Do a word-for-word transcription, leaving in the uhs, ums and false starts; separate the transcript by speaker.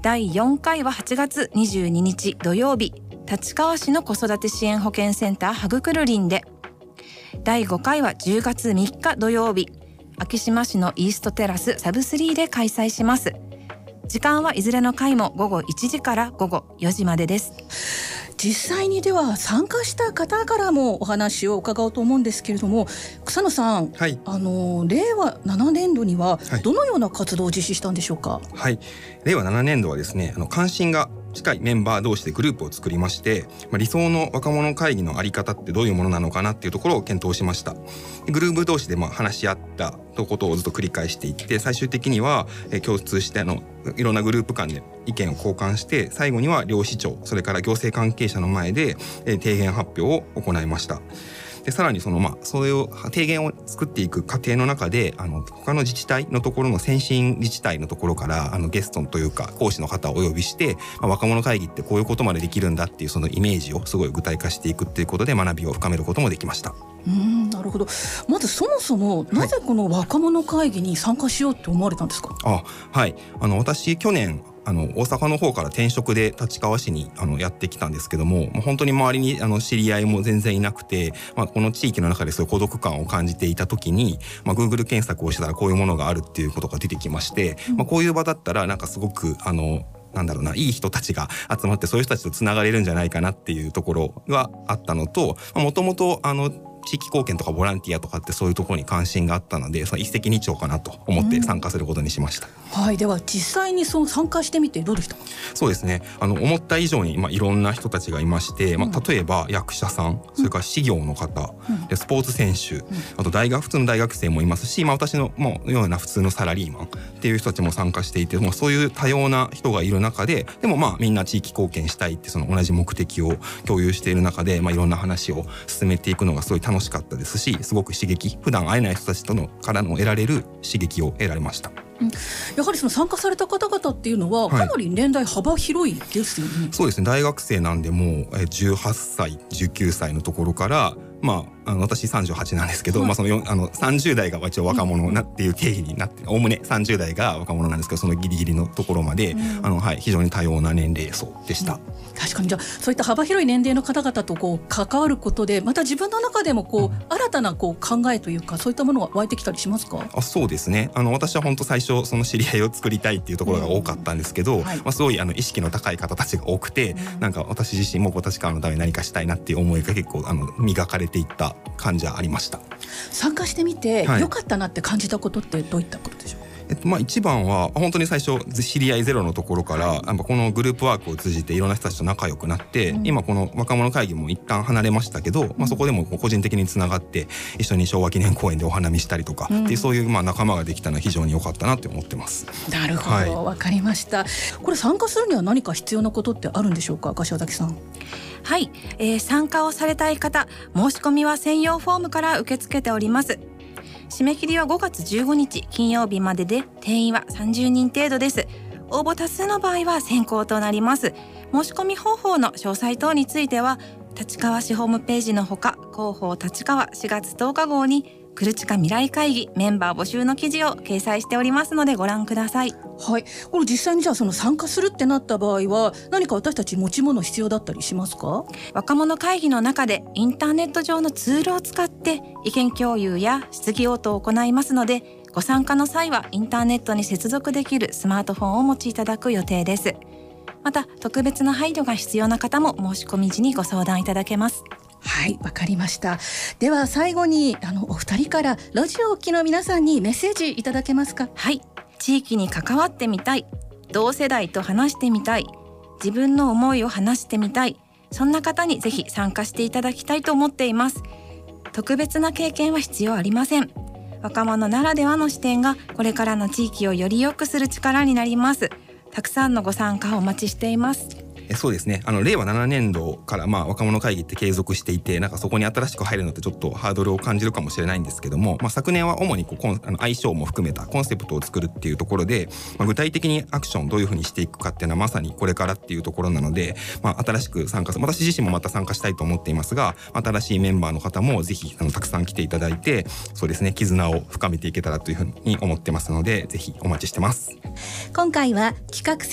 Speaker 1: だいよんかいははちがつにじゅうににち土曜日、立川市の子育て支援保健センターハグくるりんで、だいごかいはじゅうがつみっか土曜日、昭島市のイーストテラスサブスリーで開催します。時間はいずれの回もごごいちじからごごよじまでです。
Speaker 2: 実際にでは参加した方からもお話を伺おうと思うんですけれども、草野さん、
Speaker 3: はい、
Speaker 2: あの令和ななねんどにはどのような活動を実施したんでしょうか。
Speaker 3: はい、令和ななねんどはですね、あの関心が近いメンバー同士でグループを作りまして、まあ、理想の若者会議のあり方ってどういうものなのかなっていうところを検討しました。グループ同士でまあ話し合ったことをずっと繰り返していって、最終的にはえ共通してあのいろんなグループ間で意見を交換して、最後には両市長それから行政関係者の前でえ提言発表を行いました。でさらにそのまあそれを提言を作っていく過程の中で、あの他の自治体のところの先進自治体のところからあのゲストというか講師の方をお呼びして、まあ、若者会議ってこういうことまでできるんだっていうそのイメージをすごい具体化していくっていうことで学びを深めることもできました。
Speaker 2: うーん、なるほど。まずそもそもなぜこの若者会議に参加しようって思われたんですか。
Speaker 3: あ、はい、あの私去年あの大阪の方から転職で立川市にあのやってきたんですけども、もう本当に周りにあの知り合いも全然いなくて、まあ、この地域の中でそういう孤独感を感じていた時に、まあ、Google 検索をしたらこういうものがあるっていうことが出てきまして、うん、まあ、こういう場だったらなんかすごくあのなんだろうないい人たちが集まってそういう人たちとつながれるんじゃないかなっていうところがあったのと、もともとあの地域貢献とかボランティアとかってそういうところに関心があったので、その一石二鳥かなと思って参加することにしました。
Speaker 2: うん、はい、では実際にその参加してみてどうでしたか。
Speaker 3: そうですね、あの思った以上に、まあ、いろんな人たちがいまして、まあ、例えば役者さん、それから事業の方、うん、でスポーツ選手、あと大学普通の大学生もいますし、まあ、私のもうような普通のサラリーマンっていう人たちも参加していて、もうそういう多様な人がいる中で、でもまあみんな地域貢献したいってその同じ目的を共有している中で、まあ、いろんな話を進めていくのがすごい楽しかったですし、すごく刺激、普段会えない人たちとのからの得られる刺激を得られました。
Speaker 2: うん、やはりその参加された方々っていうのはかなり年代幅広いですよね。はい、
Speaker 3: そうですね、大学生なんでもうじゅうはっさいじゅうきゅうさいのところから、まあ、あの私さんじゅうはちなんですけど、はい、まあ、そのあのさんじゅうだいが一応若者なっていう定義になっておおむねさんじゅうだいが若者なんですけど、そのギリギリのところまで、うん、あのはい、非常に多様な年齢層でした。うん、
Speaker 2: 確かに、じゃあそういった幅広い年齢の方々とこう関わることで、また自分の中でもこう、うん、新たなこう考えというかそういったものが湧いてきたりしますか。
Speaker 3: あ、そうですね、あの私は本当最初その知り合いを作りたいっていうところが多かったんですけど、うん、はい、まあ、すごいあの意識の高い方たちが多くて、うん、なんか私自身も私からのために何かしたいなっていう思いが結構あの磨かれていった感じはありました。
Speaker 2: 参加してみて良かったなって感じたことってどういったことでしょう。
Speaker 3: えっとまあ、一番は本当に最初知り合いゼロのところから、やっぱこのグループワークを通じていろんな人たちと仲良くなって、うん、今この若者会議も一旦離れましたけど、うん、まあ、そこでも個人的につながって一緒に昭和記念公園でお花見したりとか、うん、でそういうまあ仲間ができたのは非常に良かったなって思ってます。
Speaker 2: なるほど、はい、分かりました。これ参加するには何か必要なことってあるんでしょうか、柏崎さん。
Speaker 1: はい、えー、参加をされたい方、申し込みは専用フォームから受け付けております。締め切りはごがつじゅうごにち金曜日までで、定員はさんじゅうにん程度です。応募多数の場合は先行となります。申し込み方法の詳細等については立川市ホームページのほか、広報立川しがつとおか号にクルチカ未来会議メンバー募集の記事を掲載しておりますのでご覧ください。
Speaker 2: はい、これ実際にじゃあその参加するってなった場合は何か私たち持ち物必要だったりしますか。
Speaker 1: 若者会議の中でインターネット上のツールを使って意見共有や質疑応答を行いますので、ご参加の際はインターネットに接続できるスマートフォンをお持ちいただく予定です。また特別な配慮が必要な方も申し込み時にご相談いただけます。
Speaker 2: はい、わかりました。では最後にあのお二人からラジオをお聞きの皆さんにメッセージいただけますか。
Speaker 1: はい、地域に関わってみたい、同世代と話してみたい、自分の思いを話してみたい、そんな方にぜひ参加していただきたいと思っています。特別な経験は必要ありません。若者ならではの視点がこれからの地域をより良くする力になります。たくさんのご参加をお待ちしています。
Speaker 3: えそうですね、あの令和ななねんどからまあ若者会議って継続していて、なんかそこに新しく入るのってちょっとハードルを感じるかもしれないんですけども、まあ、昨年は主にこうコンあの相性も含めたコンセプトを作るっていうところで、まあ、具体的にアクションどういうふうにしていくかっていうのはまさにこれからっていうところなので、まあ、新しく参加する、私自身もまた参加したいと思っていますが、新しいメンバーの方もぜひあのたくさん来ていただいて、そうですね、絆を深めていけたらというふうに思ってますので、ぜひお待ちしてます。
Speaker 2: 今回は企画